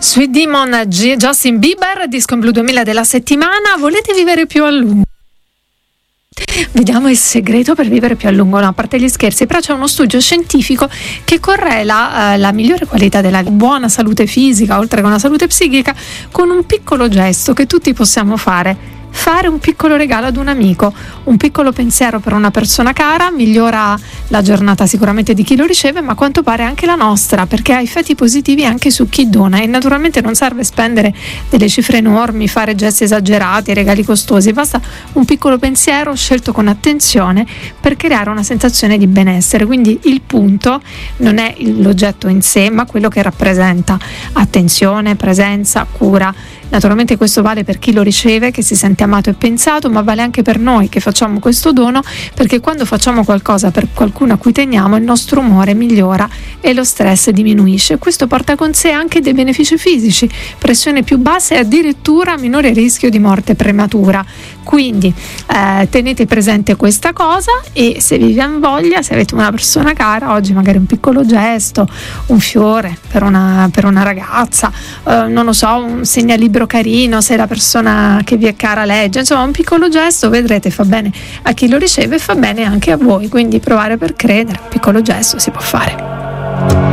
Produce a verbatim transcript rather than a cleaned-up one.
Sweet Demon, G- Justin Bieber, disco in blu duemila della settimana. Volete vivere più a lungo? Vediamo il segreto per vivere più a lungo. No, a parte gli scherzi, però c'è uno studio scientifico che correla eh, la migliore qualità della buona salute fisica, oltre che una salute psichica, con un piccolo gesto che tutti possiamo fare. Fare un piccolo regalo ad un amico, un piccolo pensiero per una persona cara migliora la giornata sicuramente di chi lo riceve, ma a quanto pare anche la nostra, perché ha effetti positivi anche su chi dona. E naturalmente non serve spendere delle cifre enormi, fare gesti esagerati, regali costosi, basta un piccolo pensiero scelto con attenzione per creare una sensazione di benessere. Quindi il punto non è l'oggetto in sé, ma quello che rappresenta: attenzione, presenza, cura. Naturalmente questo vale per chi lo riceve, che si sente amato e pensato, ma vale anche per noi che facciamo questo dono, perché quando facciamo qualcosa per qualcuno a cui teniamo, il nostro umore migliora e lo stress diminuisce. Questo porta con sé anche dei benefici fisici: pressione più bassa e addirittura minore rischio di morte prematura. Quindi eh, tenete presente questa cosa, e se vi viene voglia, se avete una persona cara, oggi magari un piccolo gesto, un fiore per una, per una ragazza, eh, non lo so, un segnalibro carino se la persona che vi è cara legge, insomma un piccolo gesto, vedrete, fa bene a chi lo riceve e fa bene anche a voi. Quindi provare per credere, un piccolo gesto si può fare.